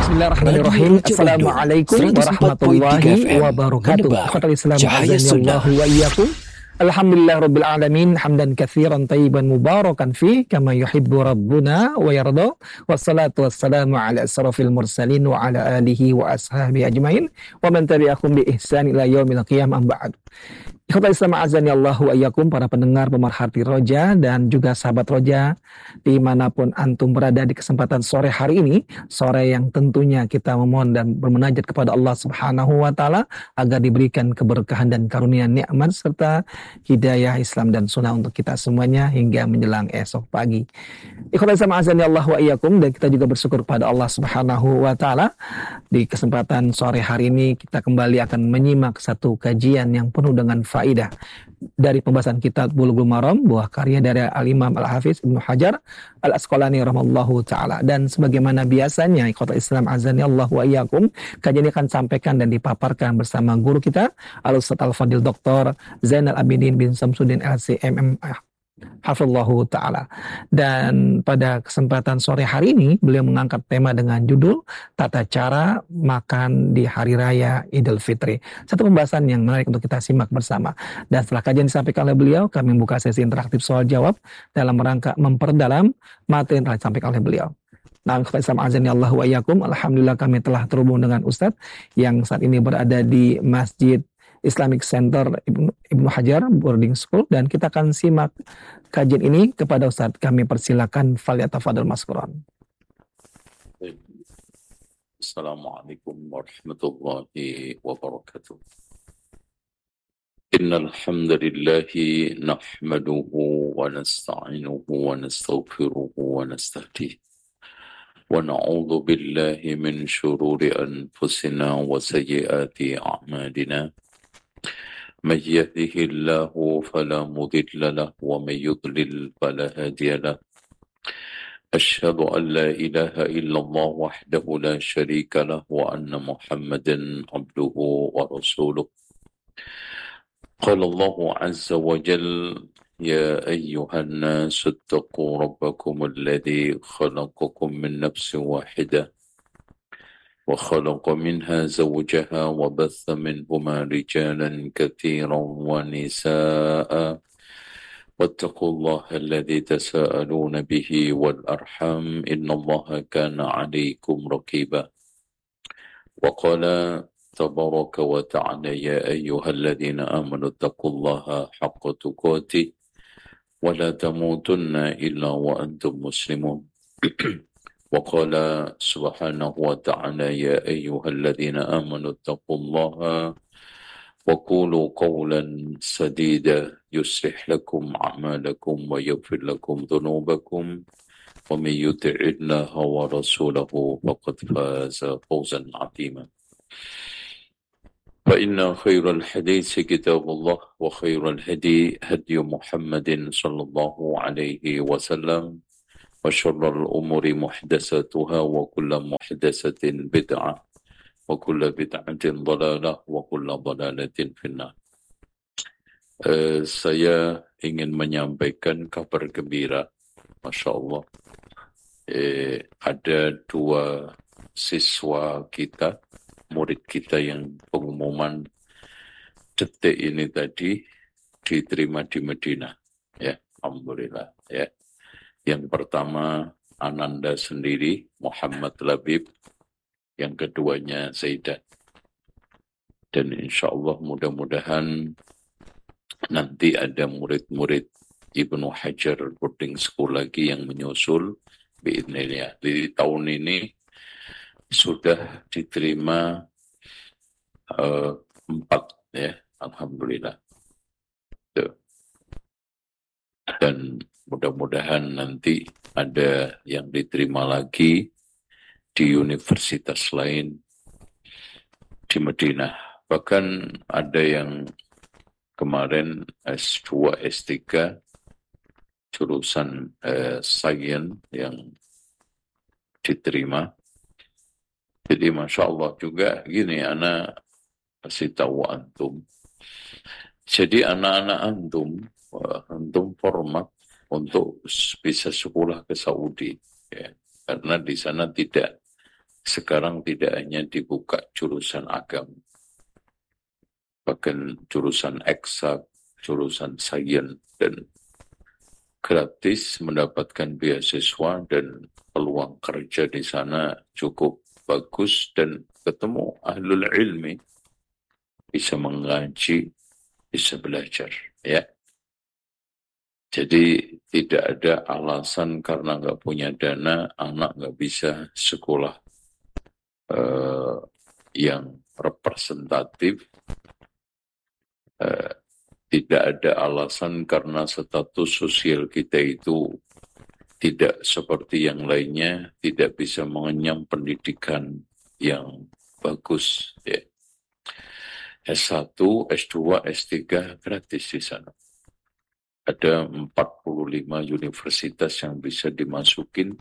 Bismillahirrahmanirrahim. Assalamualaikum warahmatullahi wabarakatuh. Ikhwatal Islam azanillahu wa iyyakum. Alhamdulillah rabbil alamin hamdan katsiran tayyiban mubarakan fi kama yuhibbu rabbuna wa yarda. Wassalatu wassalamu ala asrafil mursalin wa ala alihi wa ashabihi ajmain wa man tabi'ahum bi ihsan ila yaumil qiyamah ba'd. Ikhwatal Islam azanillahu wa iyyakum, para pendengar pemerhati Roja dan juga sahabat Roja dimanapun antum berada di kesempatan sore hari ini, sore yang tentunya kita memohon dan bermunajat kepada Allah Subhanahu wa taala agar diberikan keberkahan dan karunia nikmat serta hidayah Islam dan sunnah untuk kita semuanya hingga menjelang esok pagi. Ikhwan sama azani Allah wa iyyakum, dan kita juga bersyukur kepada Allah Subhanahu wa taala di kesempatan sore hari ini kita kembali akan menyimak satu kajian yang penuh dengan faidah dari pembahasan kitab Bulughul Maram, buah karya dari Al-Imam Al-Hafiz Ibnu Hajar Al-Asqalani rahimallahu taala. Dan sebagaimana biasanya ikhwatul Islam azani Allah wa iyyakum, kajian ini akan sampaikan dan dipaparkan bersama guru kita Al-Ustaz Al-Fadil Dr. Zainal Abidin bin Samsuddin LCMM hafizallahu ta'ala. Dan pada kesempatan sore hari ini beliau mengangkat tema dengan judul tata cara makan di hari raya Idul Fitri. Satu pembahasan yang menarik untuk kita simak bersama. Dan setelah kajian disampaikan oleh beliau, kami membuka sesi interaktif soal jawab dalam rangka memperdalam materi yang telah disampaikan oleh beliau. Nah, Islam azani Allah wa iyyakum, alhamdulillah kami telah terhubung dengan Ustadz yang saat ini berada di Masjid Islamic Center Ibnu Hajar Boarding School, dan kita akan simak kajian ini kepada Ustadz. Kami persilakan, falyatafadhal mashkuran. Assalamualaikum warahmatullahi wabarakatuh. Innal hamdalillahi nahmaduhu wa nasta'inuhu wa nastaghfiruhu wa nastahdihi wa na'udzu billahi min shururi anfusina wa sayyiati a'malina. من يهده الله فلا مضل له ومن يضلل فلا هادي له أشهد أن لا إله إلا الله وحده لا شريك له وأن محمدا عبده ورسوله. قال الله عز وجل يا أيها الناس اتقوا ربكم الذي خلقكم من نفس واحدة وخلق منها زوجها وبث منهما رجالا كثيرا ونساء واتقوا الله الذي تساءلون به والأرحام إن الله كان عليكم رقيبا. وقال تبارك وتعالى يا أيها الذين آمنوا اتقوا الله حق تقاته ولا تموتن إلا وأنتم مسلمون. وقال سبحانه وتعالى يا أيها الذين آمنوا اتقوا الله وقولوا قولا سديدا يصلح لكم أعمالكم ويغفر لكم ذنوبكم ومن يطع الله ورسوله فقد فاز فوزا عظيما. فإن خير الحديث كتاب الله وخير الهدي هدي محمد صلى الله عليه وسلم وشر الأمور محدثاتها وكل محدثة بدعة وكل بدعة ضلالة وكل ضلالة في النار. Saya ingin menyampaikan kabar gembira, Masya Allah. Ada dua siswa kita, murid kita yang pengumuman detik ini tadi diterima di Medina. Ya, alhamdulillah. Ya. Yang pertama Ananda sendiri, Muhammad Labib. Yang keduanya Zaidan. Dan insya Allah mudah-mudahan nanti ada murid-murid Ibnu Hajar Boarding School lagi yang menyusul. Biidznillah. Di tahun ini sudah diterima 4, ya, alhamdulillah. Dan mudah-mudahan nanti ada yang diterima lagi di universitas lain di Madinah. Bahkan ada yang kemarin S2, S3 jurusan sains yang diterima. Jadi Masya Allah juga gini, anak kasih tahu antum. Jadi anak-anak antum format untuk bisa sekolah ke Saudi, ya. Karena di sana tidak sekarang tidak hanya dibuka jurusan agama, bahkan jurusan eksak, jurusan sains, dan gratis mendapatkan beasiswa dan peluang kerja di sana cukup bagus dan ketemu ahlul ilmi, bisa mengaji, bisa belajar, ya. Jadi tidak ada alasan karena nggak punya dana, anak nggak bisa sekolah yang representatif. Tidak ada alasan karena status sosial kita itu tidak seperti yang lainnya, tidak bisa mengenyam pendidikan yang bagus. Ya. S1, S2, S3 gratis di sana. Ada 45 universitas yang bisa dimasukin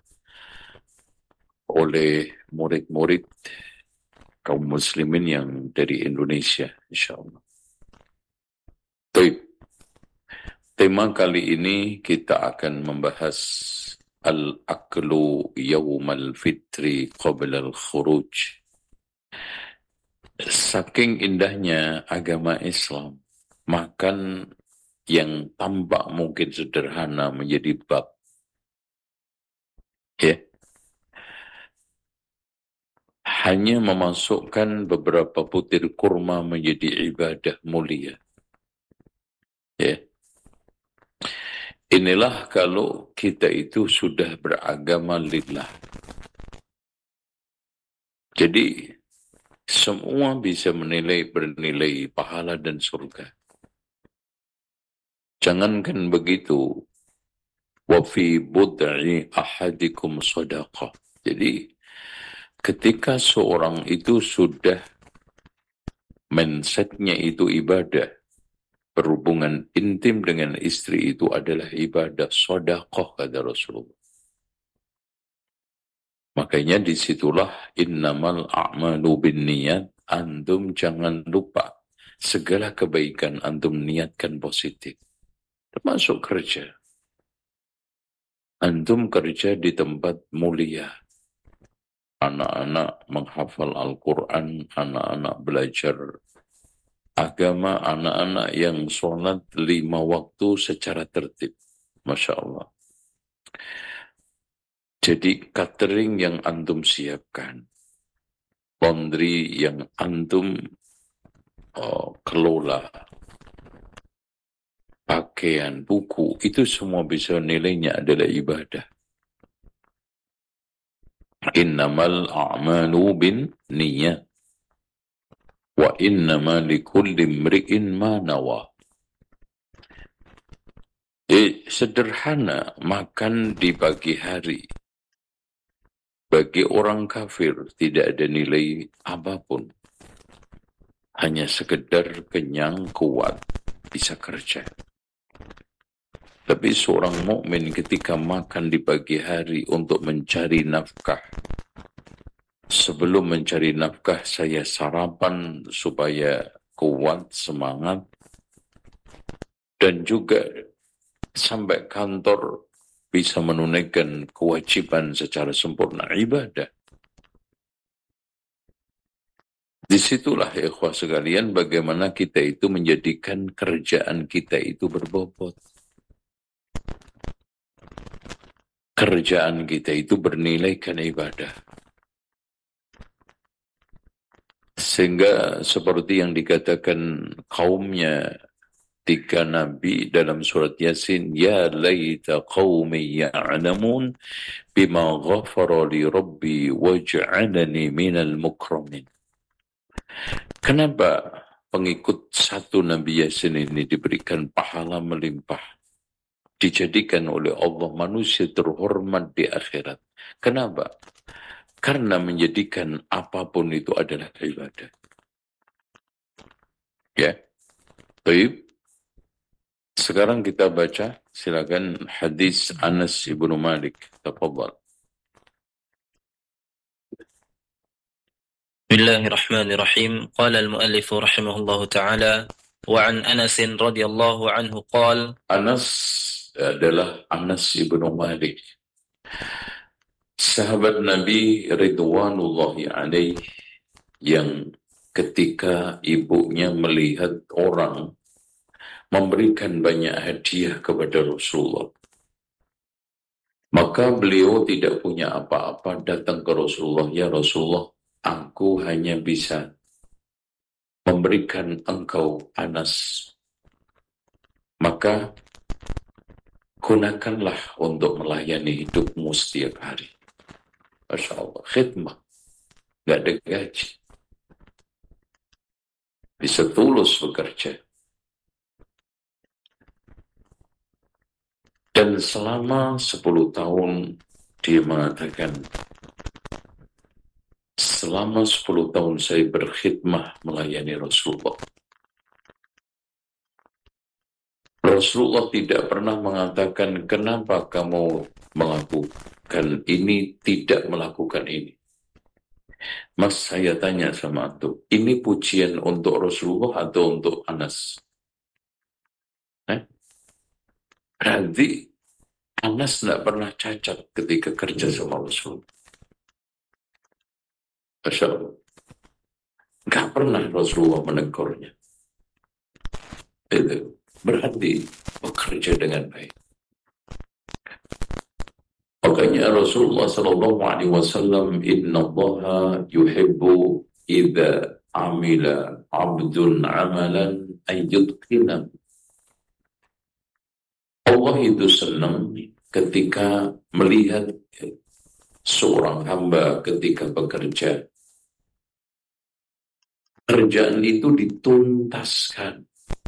oleh murid-murid kaum muslimin yang dari Indonesia, insyaAllah. Tema kali ini kita akan membahas al-aklu yawmal fitri qabla al-khuruj. Saking indahnya agama Islam, makan yang tampak mungkin sederhana menjadi bab. Ya. Hanya memasukkan beberapa butir kurma menjadi ibadah mulia. Ya. Inilah kalau kita itu sudah beragama lillah. Jadi semua bisa bernilai pahala dan surga. Jangankan begitu, wa fi bud'i ahadikum shadaqah. Jadi ketika seorang itu sudah mindsetnya itu ibadah, berhubungan intim dengan istri itu adalah ibadah, shadaqah kata Rasulullah. Makanya disitulah innamal a'malu binniyat, antum jangan lupa segala kebaikan antum niatkan positif. Termasuk kerja. Antum kerja di tempat mulia. Anak-anak menghafal Al-Quran, anak-anak belajar agama, anak-anak yang sholat 5 waktu secara tertib. Masya Allah. Jadi catering yang antum siapkan, laundry yang antum kelola, pakaian, buku, itu semua bisa nilainya adalah ibadah. Innamal a'malu bin niyat wa innama likulli imri'in ma nawa. Sederhana makan di pagi hari. Bagi orang kafir tidak ada nilai apapun. Hanya sekedar kenyang, kuat, bisa kerja. Tapi seorang mukmin ketika makan di pagi hari untuk mencari nafkah, sebelum mencari nafkah saya sarapan supaya kuat, semangat, dan juga sampai kantor bisa menunaikan kewajiban secara sempurna, ibadah. Disitulah ikhwah sekalian bagaimana kita itu menjadikan kerjaan kita itu berbobot. Kerjaan kita itu bernilaikan ibadah. Sehingga seperti yang dikatakan kaumnya 3 nabi dalam surat Yasin, ya laita qaumi ya'lamun bima ghafara li rabbi waj'alani minal mukramin. Kenapa pengikut 1 Nabi Yasin ini diberikan pahala melimpah? Dijadikan oleh Allah manusia terhormat di akhirat. Kenapa? Karena menjadikan apapun itu adalah ibadah. Ya. Baik. Sekarang kita baca, silakan hadis Anas ibnu Malik. Tafadhal. Bismillahirrahmanirrahim. Qala al-muallif rahimahullah ta'ala wa an Anas radhiyallahu anhu qala. Anas adalah Anas ibnu Malik. Sahabat Nabi Ridwanullahi alaih yang ketika ibunya melihat orang memberikan banyak hadiah kepada Rasulullah, maka beliau tidak punya apa-apa, datang ke Rasulullah, "Ya Rasulullah, aku hanya bisa memberikan engkau Anas, maka gunakanlah untuk melayani hidupmu setiap hari." Masya Allah, khidmah, gak ada gaji, bisa tulus bekerja. Dan selama 10 tahun dia mengatakan, selama 10 tahun saya berkhidmah melayani Rasulullah. Rasulullah tidak pernah mengatakan, "Kenapa kamu melakukan ini, tidak melakukan ini?" Mas, saya tanya sama antum, ini pujian untuk Rasulullah atau untuk Anas? Berarti Anas tidak pernah cacat ketika kerja sama Rasul. Masya Allah. Gak pernah Rasulullah menegurnya. Itu berarti bekerja dengan baik. Makanya Rasulullah SAW, "Inna Allaha yuhibbu idha amila abdun amalan ayyudkina." Allah itu senang ketika melihat seorang hamba ketika bekerja, kerjaan itu dituntaskan.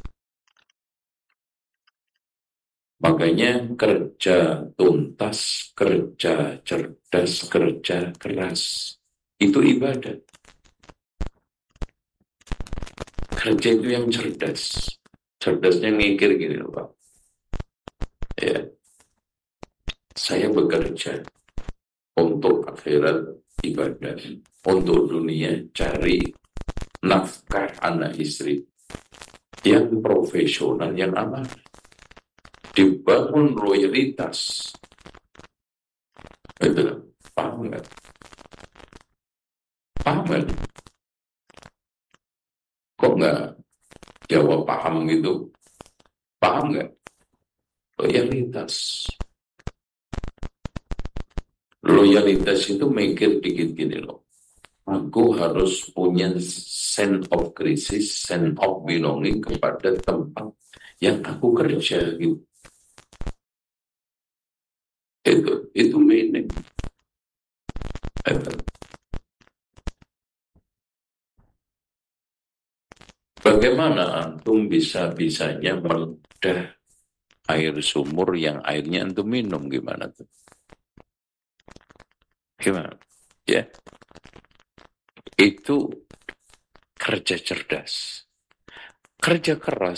Makanya kerja tuntas, kerja cerdas, kerja keras, itu ibadah. Kerja itu yang cerdas. Cerdasnya mikir gini loh Pak. Ya, saya bekerja untuk akhirat ibadah, untuk dunia cari nafkah anak istri, yang profesional, yang aman, dibangun loyalitas. Itu paham nggak? Paham nggak? Kok nggak jawab paham gitu? Paham nggak? Loyalitas. Loyalitas itu mikir dikit gini loh. Aku harus punya sense of crisis, sense of belonging kepada tempat yang aku kerja gitu. Itu meaning. Bagaimana antum bisa-bisanya meledah air sumur yang airnya antum minum, gimana tuh? Gimana? Ya. Itu kerja cerdas. Kerja keras.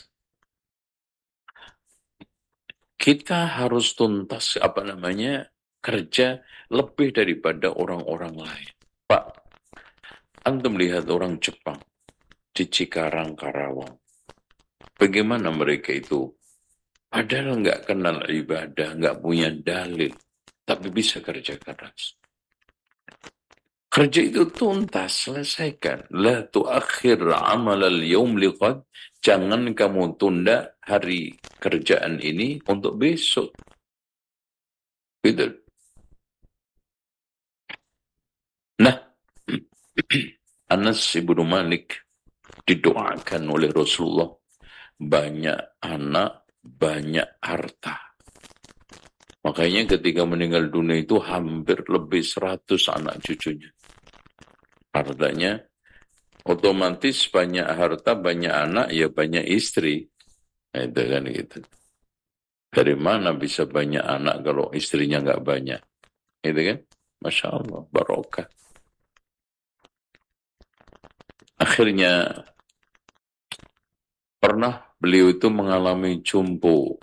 Kita harus tuntas kerja lebih daripada orang-orang lain. Pak, antum lihat orang Jepang di Cikarang, Karawang. Bagaimana mereka itu? Padahal nggak kenal ibadah, nggak punya dalil, tapi bisa kerja keras. Kerja itu tuntas, selesaikan. La tuakhir amal al-yawm liqad. Jangan kamu tunda hari kerjaan ini untuk besok. Gitu. Nah, Anas ibnu Malik didoakan oleh Rasulullah. Banyak anak, banyak harta. Makanya ketika meninggal dunia itu hampir lebih 100 anak cucunya. Hartanya otomatis banyak harta, banyak anak, ya banyak istri. Nah, itu kan gitu. Dari mana bisa banyak anak kalau istrinya nggak banyak? Itu kan? Masya Allah, barokah. Akhirnya pernah beliau itu mengalami jumbo.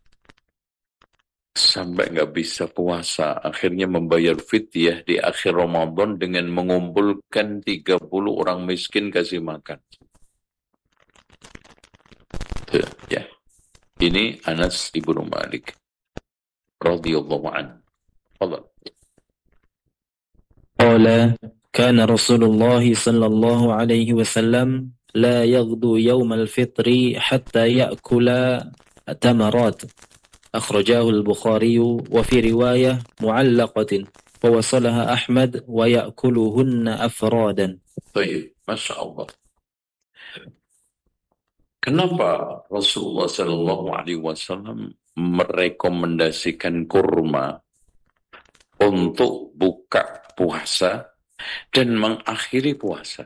Sampai nggak bisa puasa, akhirnya membayar fidyah di akhir Ramadan dengan mengumpulkan 30 orang miskin kasih makan. Tuh, ya. Ini Anas ibnu Malik radhiyallahu anhu. Allah. قال كان رسول الله صلى الله عليه وسلم لا يغدو يوم الفطر حتى يأكل تمرات أخرجاه البخاري وفي رواية معلقة ووصلها أحمد ويأكلهن أفرادا. Baik, Masya Allah. Kenapa Rasulullah Shallallahu Alaihi Wasallam merekomendasikan kurma untuk buka puasa dan mengakhiri puasa?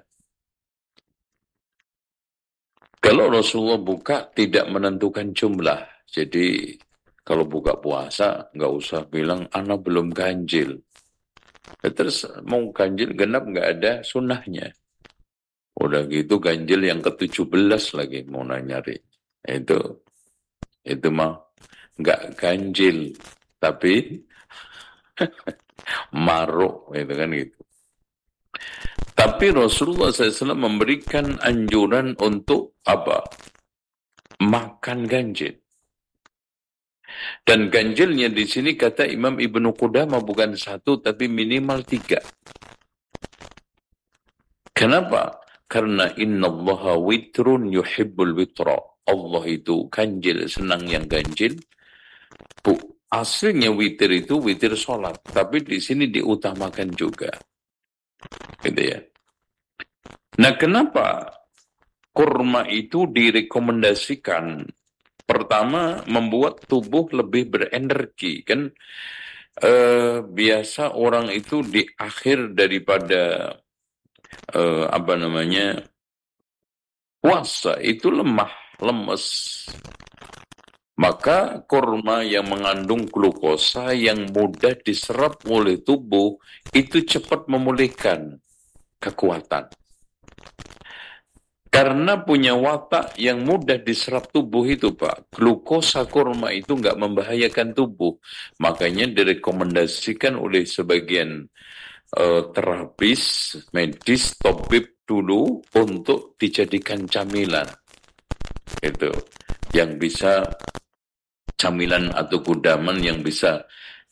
Kalau Rasulullah buka tidak menentukan jumlah, jadi kalau buka puasa nggak usah bilang anak belum ganjil. Terus mau ganjil genap nggak ada sunnahnya. Udah gitu ganjil yang ke-17 lagi mau nyari. Itu mah nggak ganjil, tapi maruk, itu kan gitu. Tapi Rasulullah SAW memberikan anjuran untuk apa? Makan ganjil. Dan ganjilnya di sini kata Imam Ibnu Qudamah bukan 1, tapi minimal 3. Kenapa? Karena innallaha witrun yuhibbul witra. Allah itu ganjil, senang yang ganjil. Aslinya witir itu witir sholat, tapi di sini diutamakan juga. Gitu ya. Nah, kenapa kurma itu direkomendasikan? Pertama, membuat tubuh lebih berenergi. Kan biasa orang itu di akhir daripada puasa itu lemah, lemes. Maka kurma yang mengandung glukosa yang mudah diserap oleh tubuh itu cepat memulihkan kekuatan. Karena punya watak yang mudah diserap tubuh itu, Pak, glukosa kurma itu nggak membahayakan tubuh. Makanya direkomendasikan oleh sebagian terapis, medis, tabib dulu untuk dijadikan camilan. Itu yang bisa camilan atau kudaman yang bisa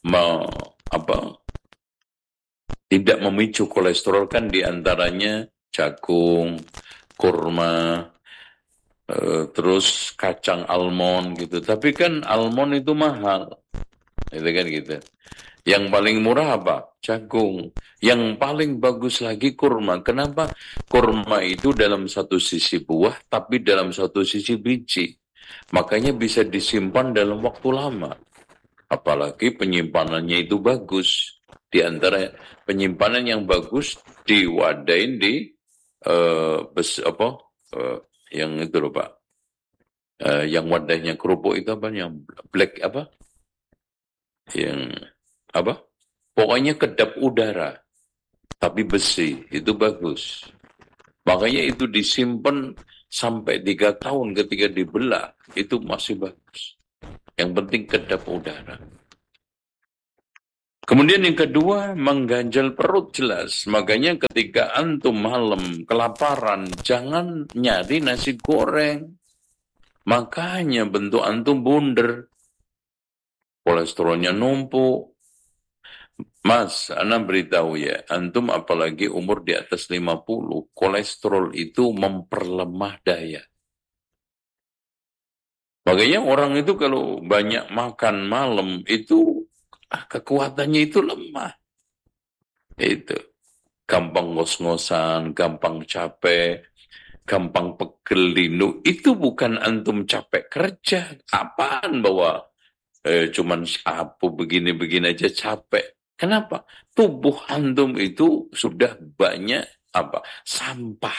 tidak memicu kolesterol, kan diantaranya jagung, kurma, terus kacang almond gitu. Tapi kan almond itu mahal, itu kan gitu. Yang paling murah apa? Jagung. Yang paling bagus lagi kurma. Kenapa? Kurma itu dalam satu sisi buah, tapi dalam satu sisi biji. Makanya bisa disimpan dalam waktu lama. Apalagi penyimpanannya itu bagus. Di antara penyimpanan yang bagus, diwadain di yang itu loh Pak. Yang wadahnya kerupuk itu apa? Yang black apa? Yang apa? Pokoknya kedap udara, tapi besi, itu bagus. Makanya itu disimpan sampai 3 tahun ketika dibelah, itu masih bagus. Yang penting kedap udara. Kemudian yang kedua, mengganjal perut jelas. Makanya ketika antum malam kelaparan, jangan nyari nasi goreng. Makanya bentuk antum bundar. Kolesterolnya numpuk. Mas, Ana beritahu ya, antum apalagi umur di atas 50, kolesterol itu memperlemah daya. Makanya orang itu kalau banyak makan malam itu kekuatannya itu lemah. Itu gampang ngos-ngosan, gampang capek, gampang pegel linu. Itu bukan antum capek kerja. Apaan bahwa cuman sapu begini-begini aja capek. Kenapa? Tubuh antum itu sudah banyak sampah.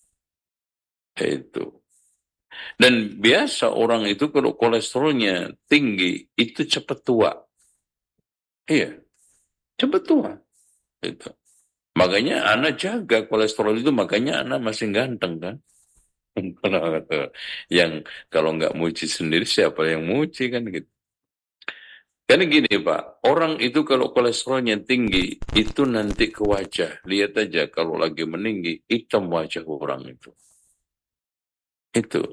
Itu. Dan biasa orang itu kalau kolesterolnya tinggi itu cepat tua. Iya, cepat tua. Itu. Makanya anak jaga kolesterol itu, makanya anak masih ganteng kan. Yang kalau nggak muji sendiri siapa yang muji kan gitu. Karena gini Pak, orang itu kalau kolesterolnya tinggi, itu nanti ke wajah. Lihat aja kalau lagi meninggi, hitam wajah orang itu. Itu.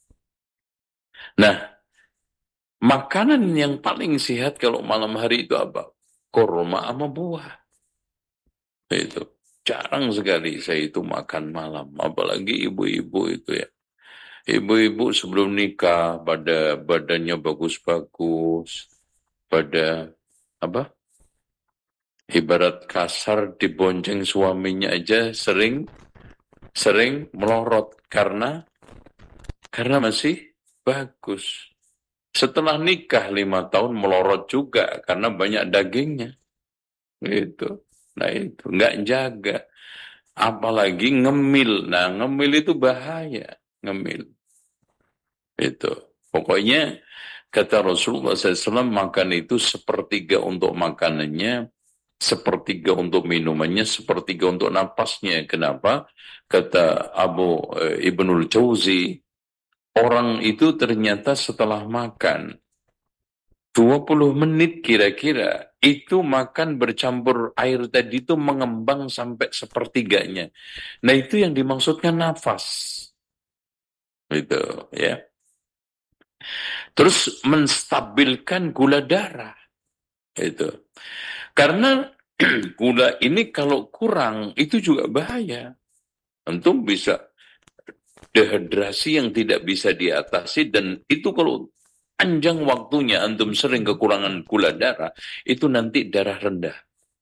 Nah, makanan yang paling sehat kalau malam hari itu apa? Kurma sama buah. Itu jarang sekali saya itu makan malam, apalagi ibu-ibu itu ya. Ibu-ibu sebelum nikah pada badannya bagus-bagus, pada apa? Ibarat kasar dibonceng suaminya aja sering melorot karena masih bagus. Setelah nikah 5 tahun melorot juga karena banyak dagingnya. Gitu. Nah itu nggak jaga. Apalagi ngemil. Nah ngemil itu bahaya. Ngemil. Itu. Pokoknya kata Rasulullah SAW, makan itu sepertiga untuk makanannya, sepertiga untuk minumannya, sepertiga untuk napasnya. Kenapa? Kata Ibnul Jauzi, orang itu ternyata setelah makan 20 menit kira-kira, itu makan bercampur air tadi itu mengembang sampai sepertiganya. Nah itu yang dimaksudkan nafas. Itu ya. Terus menstabilkan gula darah. Itu. Karena gula ini kalau kurang itu juga bahaya. Antum bisa dehidrasi yang tidak bisa diatasi, dan itu kalau panjang waktunya antum sering kekurangan gula darah, itu nanti darah rendah.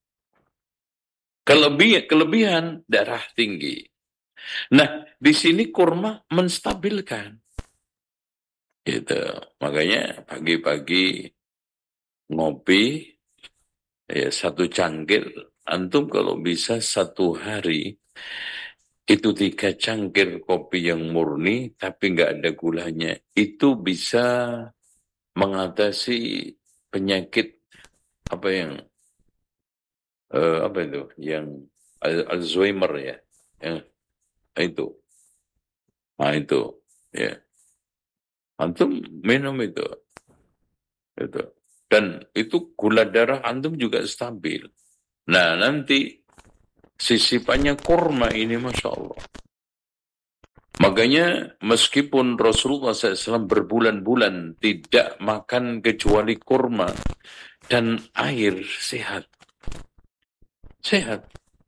Kelebihan darah tinggi. Nah, di sini kurma menstabilkan. Gitu. Makanya pagi-pagi ngopi ya 1 cangkir. Antum kalau bisa 1 hari itu 3 cangkir kopi yang murni tapi nggak ada gulanya, itu bisa mengatasi penyakit apa yang apa itu yang Alzheimer ya, itu. Nah itu ya, antum minum itu. Dan itu gula darah antum juga stabil. Nah nanti sisipannya kurma ini, Masya Allah. Makanya meskipun Rasulullah SAW berbulan-bulan tidak makan kecuali kurma dan air, sehat. Sehat.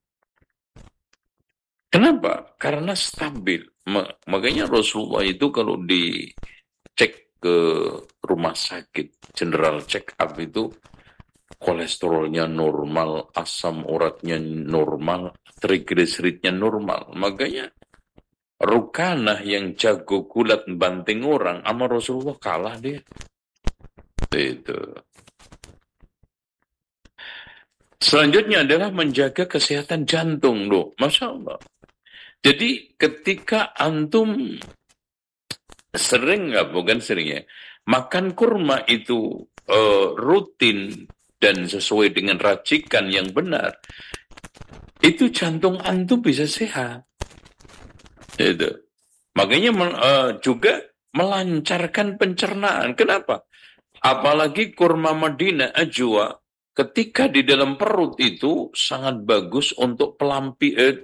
Kenapa? Karena stabil. Makanya Rasulullah itu kalau dicek ke rumah sakit, general check up itu, kolesterolnya normal, asam uratnya normal, triglyceridnya normal. Makanya Rukanah yang jago gulat banting orang, sama Rasulullah kalah dia. Itu. Selanjutnya adalah menjaga kesehatan jantung, loh. Masya Allah. Jadi ketika antum makan kurma itu rutin dan sesuai dengan racikan yang benar, itu jantung antum bisa sehat. Itu. Makanya juga melancarkan pencernaan. Kenapa? Apalagi kurma Madinah ajwa, ketika di dalam perut itu sangat bagus untuk